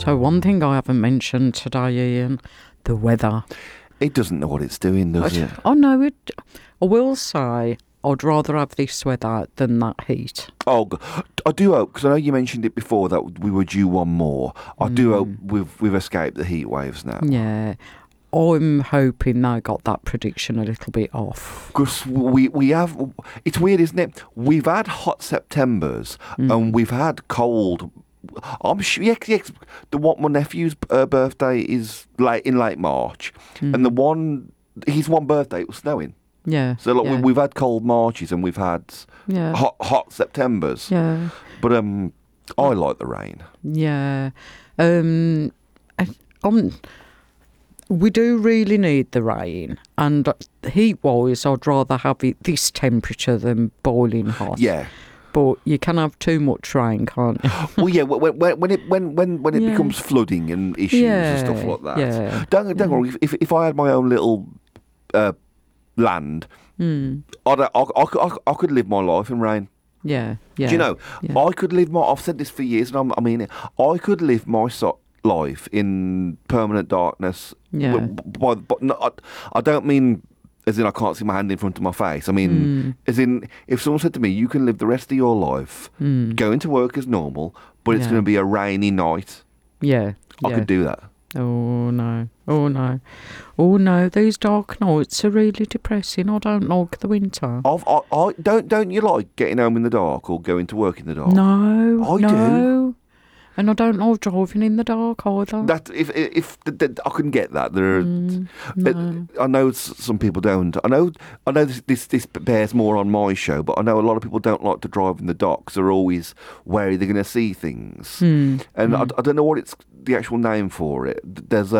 So one thing I haven't mentioned today, Ian, the weather. It doesn't know what it's doing, does it? Oh no, I will say I'd rather have this weather than that heat. Oh, I do hope, because I know you mentioned it before that we were due one more. I do hope we've escaped the heat waves now. Yeah. I'm hoping they got that prediction a little bit off. Because we have, it's weird, isn't it? We've had hot Septembers and we've had cold. I'm sure, yes, my nephew's birthday is in late March, and his one birthday it was snowing. Yeah. So look, we've had cold Marches and we've had hot Septembers. Yeah. But I like the rain. Yeah. We do really need the rain, and heat-wise, I'd rather have it this temperature than boiling hot. Yeah. But you can have too much rain, can't you? Well, yeah. When it becomes flooding and issues and stuff like that. Yeah. Don't worry. If I had my own little land, I could live my life in rain. Yeah. Yeah. Do you know? Yeah. I could live I've said this for years, and I mean it. I could live my life in permanent darkness. Yeah. But I don't mean as in I can't see my hand in front of my face. I mean, as in, if someone said to me, you can live the rest of your life going to work as normal, but it's going to be a rainy night. Yeah. I could do that. Oh no. Oh no. Oh no, these dark nights are really depressing. I don't like the winter. Don't you like getting home in the dark or going to work in the dark? No. I do. And I don't like driving in the dark either. That if I couldn't get that. No. I know some people don't. I know this bears more on my show, but I know a lot of people don't like to drive in the dark because they're always wary they're going to see things. And I don't know what it's the actual name for it. There's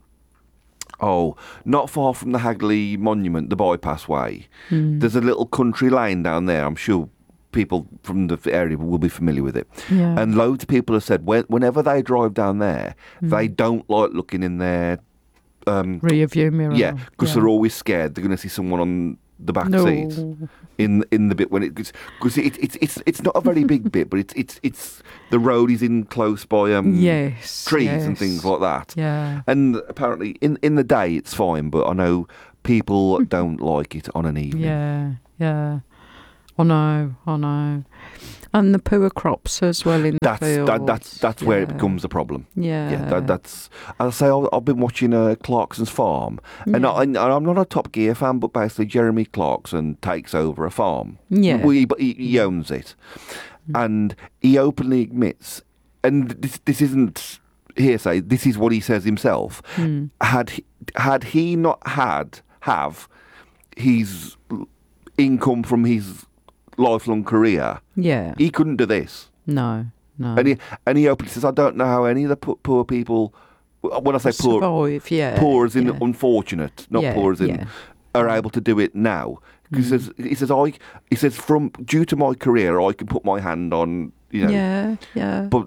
not far from the Hagley Monument, the bypass way. There's a little country lane down there. I'm sure people from the area will be familiar with it. Yeah. And loads of people have said whenever they drive down there, they don't like looking in their rear view mirror. Yeah, because they're always scared they're going to see someone on the back seat in the bit when because it's not a very big bit, but it's the road is in close by trees and things like that. Yeah. And apparently in the day it's fine, but I know people don't like it on an evening. Yeah. Yeah. I know. And the poor crops as well in the fields. That's where it becomes a problem. Yeah. That's. I'll say I've been watching Clarkson's Farm, and I'm not a Top Gear fan, but basically Jeremy Clarkson takes over a farm. Yeah. He owns it, and he openly admits, and this isn't hearsay. This is what he says himself. Had he not have his income from his lifelong career, he couldn't do this. No. And he openly says, I don't know how any of the poor people, when I say poor, survive, poor as in unfortunate, not poor as in are able to do it now. Because he says due to my career, I can put my hand on, But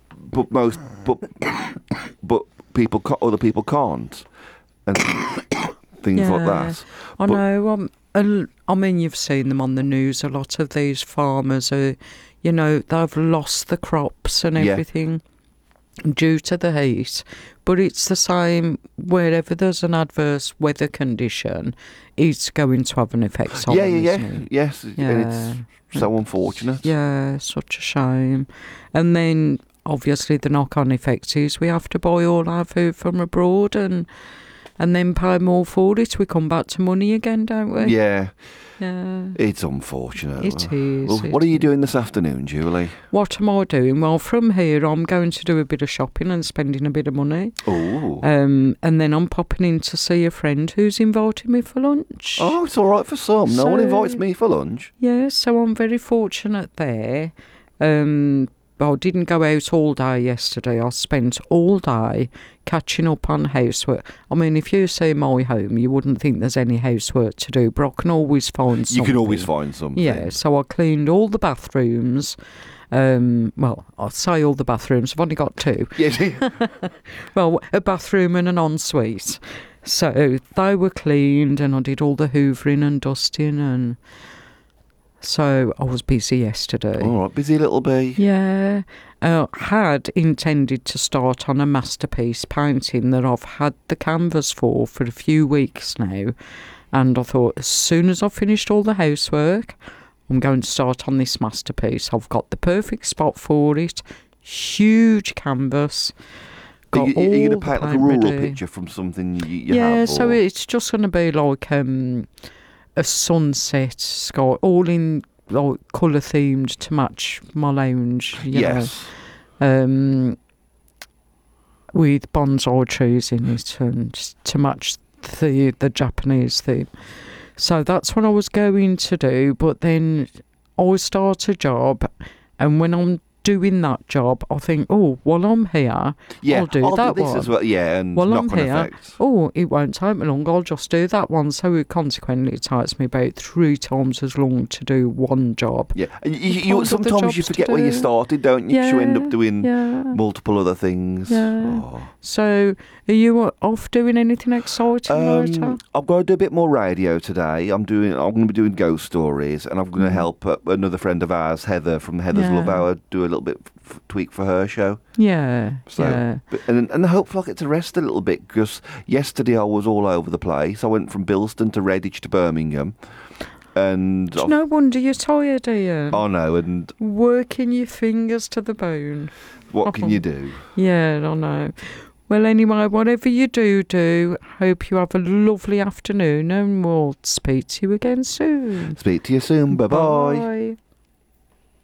other people can't, and things like that. I know. I mean, you've seen them on the news. A lot of these farmers are, they've lost the crops and everything due to the heat. But it's the same wherever there's an adverse weather condition, it's going to have an effect on them. Yes. And it's so unfortunate. Yeah, such a shame. And then, obviously, the knock-on effect is we have to buy all our food from abroad and then pay more for it. We come back to money again, don't we? Yeah. Yeah. It's unfortunate. It is. Well, what are you doing this afternoon, Julie? What am I doing? Well, from here, I'm going to do a bit of shopping and spending a bit of money. Oh. And then I'm popping in to see a friend who's invited me for lunch. Oh, it's all right for some. No one invites me for lunch. Yeah, so I'm very fortunate there. I didn't go out all day yesterday. I spent all day catching up on housework. I mean, if you see my home, you wouldn't think there's any housework to do, but I can always find something. You can always find something. Yeah, so I cleaned all the bathrooms. Well, I'll say all the bathrooms. I've only got two. Yeah. Well, a bathroom and an ensuite. So they were cleaned and I did all the hoovering and dusting and... So I was busy yesterday. All right, busy little bee. Yeah. had intended to start on a masterpiece painting that I've had the canvas for a few weeks now, and I thought as soon as I've finished all the housework, I'm going to start on this masterpiece. I've got the perfect spot for it, huge canvas. Are you going to paint like a rural picture from something you have? Yeah, so it's just going to be like a sunset sky, all in like colour themed to match my lounge. Yes. With bonsai trees in it and to match the Japanese theme. So that's what I was going to do, but then I start a job, and when I'm doing that job, I think, oh, while I'm here, I'll do that this one. As well. Yeah, and while I'm knock-on here, effects. oh, it won't take me long, I'll just do that one. So consequently, it takes me about 3 times as long to do one job. Yeah, and you sometimes you forget where you started, don't you? 'Cause you end up doing multiple other things. Yeah. Oh. So, are you off doing anything exciting later? I've got to do a bit more radio today. I'm going to be doing ghost stories, and I'm going to help another friend of ours, Heather from Heather's Love Hour, do a little bit tweak for her show. Yeah. So, and hopefully I get to rest a little bit, because yesterday I was all over the place. I went from Bilston to Redditch to Birmingham. And no wonder you're tired, Ian. I know, and working your fingers to the bone. What can you do? Yeah, I know. Well, anyway, whatever you do, hope you have a lovely afternoon, and we'll speak to you again soon. Speak to you soon. Bye-bye. Bye.